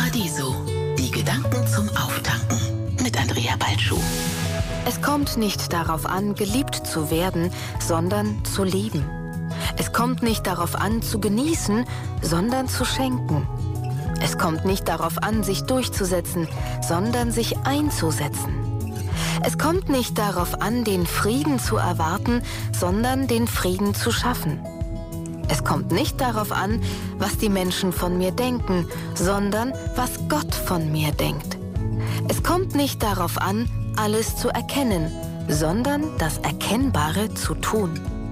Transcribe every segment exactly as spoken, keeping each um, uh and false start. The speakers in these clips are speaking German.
Paradiso. Die Gedanken zum Auftanken mit Andrea Balschuh. Es kommt nicht darauf an, geliebt zu werden, sondern zu lieben. Es kommt nicht darauf an, zu genießen, sondern zu schenken. Es kommt nicht darauf an, sich durchzusetzen, sondern sich einzusetzen. Es kommt nicht darauf an, den Frieden zu erwarten, sondern den Frieden zu schaffen. Es kommt nicht darauf an, was die Menschen von mir denken, sondern was Gott von mir denkt. Es kommt nicht darauf an, alles zu erkennen, sondern das Erkennbare zu tun.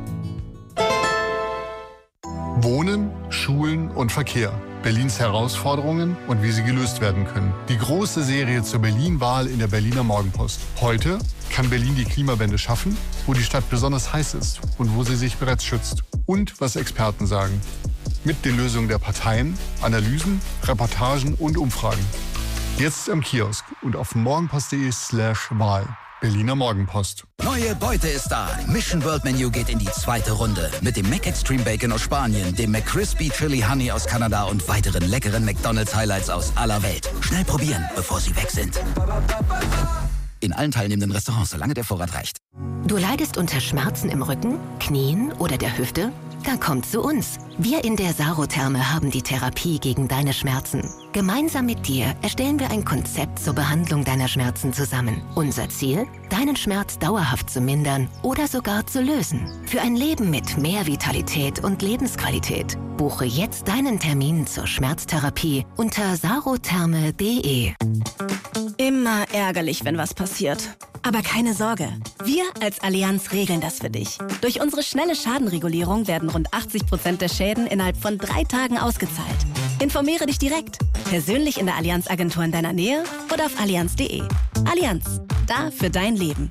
Wohnen, Schulen und Verkehr. Berlins Herausforderungen und wie sie gelöst werden können. Die große Serie zur Berlin-Wahl in der Berliner Morgenpost. Heute: kann Berlin die Klimawende schaffen, wo die Stadt besonders heiß ist und wo sie sich bereits schützt. Und was Experten sagen. Mit den Lösungen der Parteien, Analysen, Reportagen und Umfragen. Jetzt am Kiosk und auf morgenpost.de slash Wahl. Berliner Morgenpost. Neue Beute ist da. Mission World Menu geht in die zweite Runde. Mit dem Mac Extreme Bacon aus Spanien, dem McCrispy Chili Honey aus Kanada und weiteren leckeren McDonald's Highlights aus aller Welt. Schnell probieren, bevor sie weg sind. In allen teilnehmenden Restaurants, solange der Vorrat reicht. Du leidest unter Schmerzen im Rücken, Knien oder der Hüfte? Dann komm zu uns. Wir in der Sarotherme haben die Therapie gegen deine Schmerzen. Gemeinsam mit dir erstellen wir ein Konzept zur Behandlung deiner Schmerzen zusammen. Unser Ziel? Deinen Schmerz dauerhaft zu mindern oder sogar zu lösen. Für ein Leben mit mehr Vitalität und Lebensqualität. Buche jetzt deinen Termin zur Schmerztherapie unter sarotherme punkt de. Immer ärgerlich, wenn was passiert. Aber keine Sorge, wir als Allianz regeln das für dich. Durch unsere schnelle Schadenregulierung werden rund achtzig Prozent der Schäden innerhalb von drei Tagen ausgezahlt. Informiere dich direkt, persönlich in der Allianz-Agentur in deiner Nähe oder auf allianz punkt de. Allianz, da für dein Leben.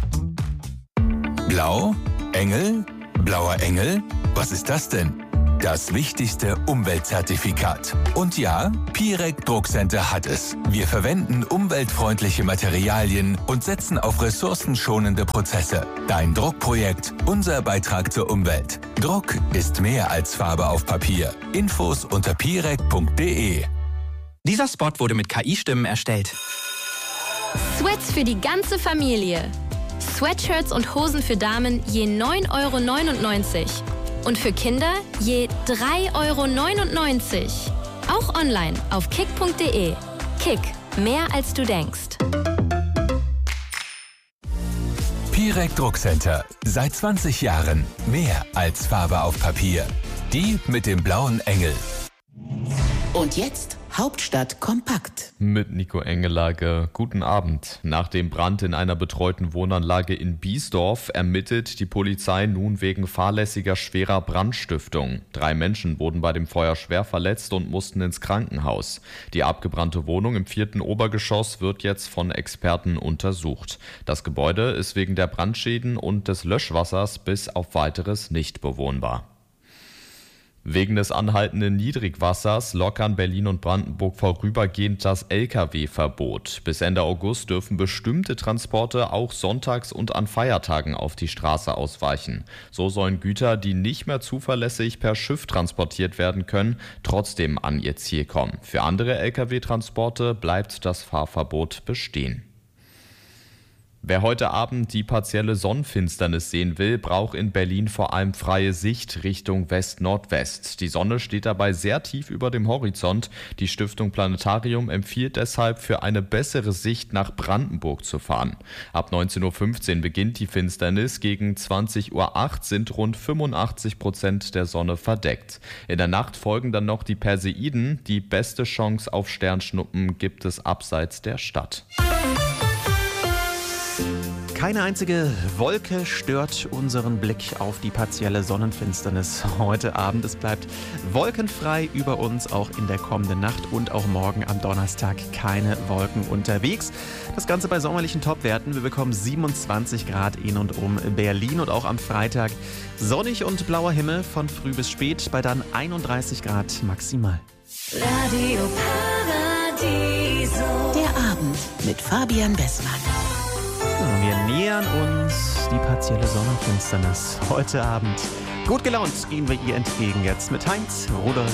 Blau? Engel? Blauer Engel? Was ist das denn? Das wichtigste Umweltzertifikat. Und ja, Pirec Druckcenter hat es. Wir verwenden umweltfreundliche Materialien und setzen auf ressourcenschonende Prozesse. Dein Druckprojekt, unser Beitrag zur Umwelt. Druck ist mehr als Farbe auf Papier. Infos unter pirec punkt de. Dieser Spot wurde mit K I-Stimmen erstellt. Sweats für die ganze Familie. Sweatshirts und Hosen für Damen je neun Euro neunundneunzig. Und für Kinder je drei Euro neunundneunzig. Auch online auf kick punkt de. Kick, mehr als du denkst. Pirec Druckcenter. Seit zwanzig Jahren mehr als Farbe auf Papier. Die mit dem blauen Engel. Und jetzt Hauptstadt kompakt. Mit Nico Engelage. Guten Abend. Nach dem Brand in einer betreuten Wohnanlage in Biesdorf ermittelt die Polizei nun wegen fahrlässiger schwerer Brandstiftung. Drei Menschen wurden bei dem Feuer schwer verletzt und mussten ins Krankenhaus. Die abgebrannte Wohnung im vierten Obergeschoss wird jetzt von Experten untersucht. Das Gebäude ist wegen der Brandschäden und des Löschwassers bis auf Weiteres nicht bewohnbar. Wegen des anhaltenden Niedrigwassers lockern Berlin und Brandenburg vorübergehend das L K W-Verbot. Bis Ende August dürfen bestimmte Transporte auch sonntags und an Feiertagen auf die Straße ausweichen. So sollen Güter, die nicht mehr zuverlässig per Schiff transportiert werden können, trotzdem an ihr Ziel kommen. Für andere L K W-Transporte bleibt das Fahrverbot bestehen. Wer heute Abend die partielle Sonnenfinsternis sehen will, braucht in Berlin vor allem freie Sicht Richtung West-Nordwest. Die Sonne steht dabei sehr tief über dem Horizont. Die Stiftung Planetarium empfiehlt deshalb, für eine bessere Sicht nach Brandenburg zu fahren. Ab neunzehn Uhr fünfzehn beginnt die Finsternis. Gegen zwanzig Uhr acht sind rund fünfundachtzig Prozent der Sonne verdeckt. In der Nacht folgen dann noch die Perseiden. Die beste Chance auf Sternschnuppen gibt es abseits der Stadt. Keine einzige Wolke stört unseren Blick auf die partielle Sonnenfinsternis heute Abend. Es bleibt wolkenfrei über uns, auch in der kommenden Nacht und auch morgen am Donnerstag keine Wolken unterwegs. Das Ganze bei sommerlichen Topwerten. Wir bekommen siebenundzwanzig Grad in und um Berlin und auch am Freitag sonnig und blauer Himmel von früh bis spät bei dann einunddreißig Grad maximal. Radio Paradiso. Der Abend mit Fabian Bessmann. Wir nähern uns die partielle Sonnenfinsternis heute Abend. Gut gelaunt gehen wir ihr entgegen jetzt mit Heinz Rudolf.